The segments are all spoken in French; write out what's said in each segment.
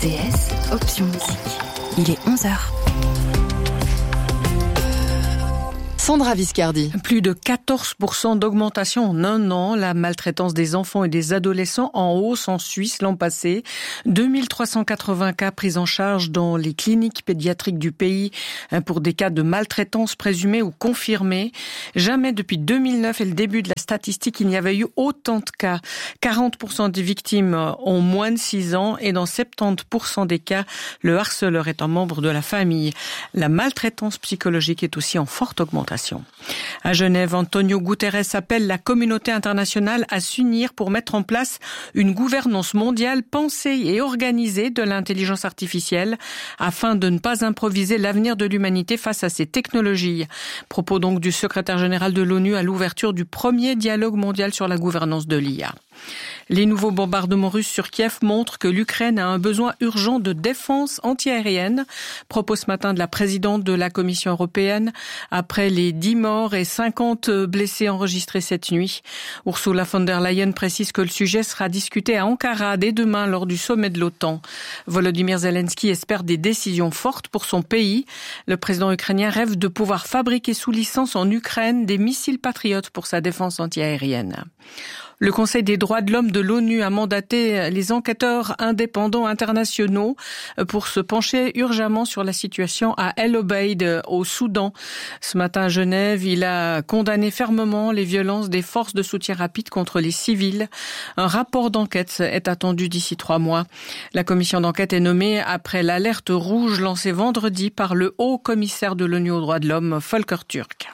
RTS, option musique. Il est 11h. Sandra Viscardi. Plus de 14% d'augmentation en un an. La maltraitance des enfants et des adolescents en hausse en Suisse l'an passé. 2380 cas pris en charge dans les cliniques pédiatriques du pays pour des cas de maltraitance présumés ou confirmés. Jamais depuis 2009 et le début de la statistique, il n'y avait eu autant de cas. 40% des victimes ont moins de 6 ans et dans 70% des cas, le harceleur est un membre de la famille. La maltraitance psychologique est aussi en forte augmentation. À Genève, Antonio Guterres appelle la communauté internationale à s'unir pour mettre en place une gouvernance mondiale pensée et organisée de l'intelligence artificielle afin de ne pas improviser l'avenir de l'humanité face à ces technologies. Propos donc du secrétaire général de l'ONU à l'ouverture du premier dialogue mondial sur la gouvernance de l'IA. Les nouveaux bombardements russes sur Kiev montrent que l'Ukraine a un besoin urgent de défense antiaérienne. Propos ce matin de la présidente de la Commission européenne après les 10 morts et 50 blessés enregistrés cette nuit. Ursula von der Leyen précise que le sujet sera discuté à Ankara dès demain lors du sommet de l'OTAN. Volodymyr Zelensky espère des décisions fortes pour son pays. Le président ukrainien rêve de pouvoir fabriquer sous licence en Ukraine des missiles patriotes pour sa défense antiaérienne. Le Conseil des droits de l'homme de l'ONU a mandaté les enquêteurs indépendants internationaux pour se pencher urgemment sur la situation à El Obeid, au Soudan. Ce matin à Genève, il a condamné fermement les violences des forces de soutien rapide contre les civils. Un rapport d'enquête est attendu d'ici 3 mois. La commission d'enquête est nommée après l'alerte rouge lancée vendredi par le haut commissaire de l'ONU aux droits de l'homme, Volker Türk.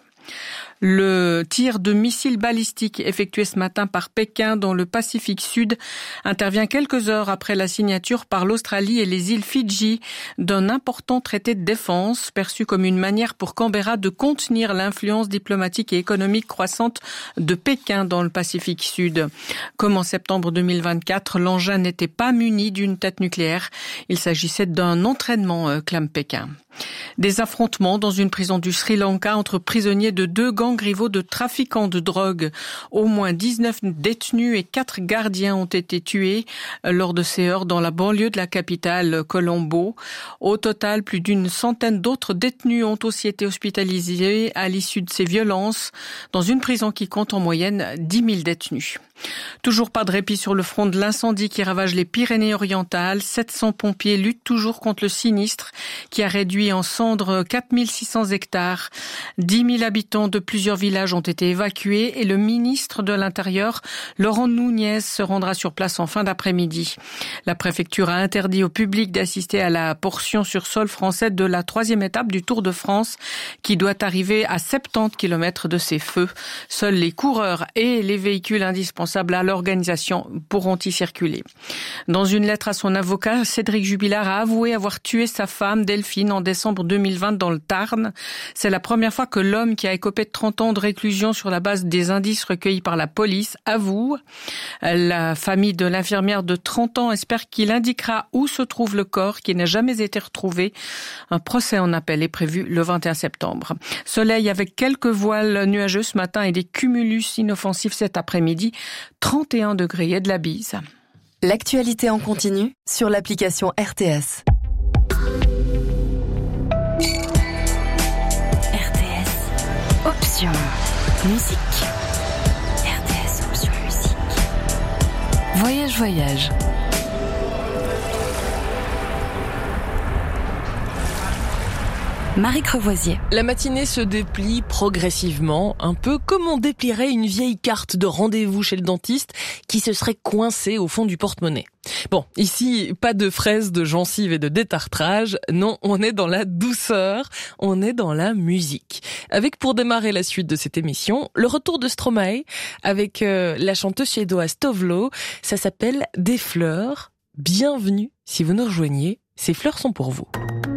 Le tir de missiles balistiques effectué ce matin par Pékin dans le Pacifique Sud intervient quelques heures après la signature par l'Australie et les îles Fidji d'un important traité de défense perçu comme une manière pour Canberra de contenir l'influence diplomatique et économique croissante de Pékin dans le Pacifique Sud. Comme en septembre 2024, l'engin n'était pas muni d'une tête nucléaire. Il s'agissait d'un entraînement, clame Pékin. Des affrontements dans une prison du Sri Lanka entre prisonniers de 2 gangs rivaux de trafiquants de drogue. Au moins 19 détenus et 4 gardiens ont été tués lors de ces heurts dans la banlieue de la capitale, Colombo. Au total, plus d'une centaine d'autres détenus ont aussi été hospitalisés à l'issue de ces violences dans une prison qui compte en moyenne 10 000 détenus. Toujours pas de répit sur le front de l'incendie qui ravage les Pyrénées-Orientales. 700 pompiers luttent toujours contre le sinistre qui a réduit en cendres 4600 hectares. 10 000 habitants de plusieurs villages ont été évacués et le ministre de l'Intérieur, Laurent Nunez, se rendra sur place en fin d'après-midi. La préfecture a interdit au public d'assister à la portion sur sol français de la 3e étape du Tour de France qui doit arriver à 70 km de ces feux. Seuls les coureurs et les véhicules indispensables à l'organisation pourront y circuler. Dans une lettre à son avocat, Cédric Jubilard a avoué avoir tué sa femme Delphine en décembre 2020 dans le Tarn. C'est la première fois que l'homme qui a écopé de 30 ans de réclusion sur la base des indices recueillis par la police avoue. La famille de l'infirmière de 30 ans espère qu'il indiquera où se trouve le corps qui n'a jamais été retrouvé. Un procès en appel est prévu le 21 septembre. Soleil avec quelques voiles nuageux ce matin et des cumulus inoffensifs cet après-midi. 31 degrés et de la bise. L'actualité en continu sur l'application RTS. RTS, option musique. RTS, option musique. Voyage. Marie Crevoisier. La matinée se déplie progressivement, un peu comme on déplierait une vieille carte de rendez-vous chez le dentiste qui se serait coincée au fond du porte-monnaie. Bon, ici, pas de fraises, de gencives et de détartrage. Non, on est dans la douceur, on est dans la musique. Avec pour démarrer la suite de cette émission, le retour de Stromae avec la chanteuse suédoise Tovlo. Ça s'appelle Des fleurs. Bienvenue si vous nous rejoignez. Ces fleurs sont pour vous.